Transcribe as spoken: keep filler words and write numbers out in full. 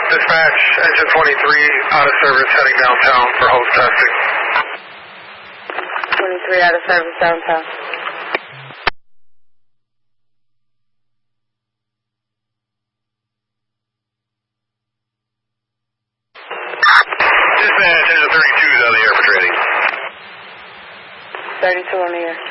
Dispatch, engine twenty-three, out of service, heading downtown for hose testing. twenty-three out of service downtown. Dispatch, engine thirty-two is out of the air for training. thirty-two on the air.